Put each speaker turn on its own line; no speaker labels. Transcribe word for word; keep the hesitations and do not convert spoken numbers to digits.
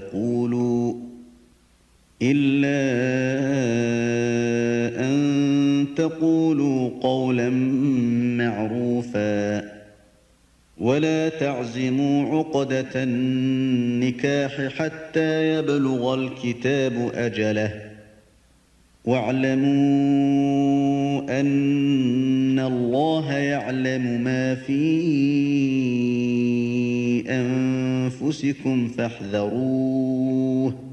تقولوا إلا أن تقولوا قولا معروفا ولا تعزموا عقدة النكاح حتى يبلغ الكتاب أجله واعلموا أن الله يعلم ما في أنفسكم فاحذروه